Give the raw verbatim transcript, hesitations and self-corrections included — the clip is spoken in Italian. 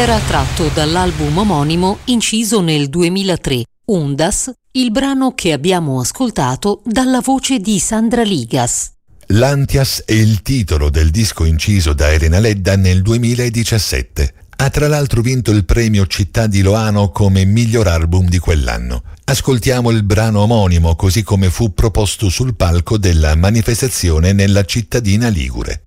era tratto dall'album omonimo inciso nel duemilatré, Ondas, il brano che abbiamo ascoltato dalla voce di Sandra Ligas. L'Antias è il titolo del disco inciso da Elena Ledda nel duemiladiciassette. Ha tra l'altro vinto il premio Città di Loano come miglior album di quell'anno. Ascoltiamo il brano omonimo così come fu proposto sul palco della manifestazione nella cittadina ligure.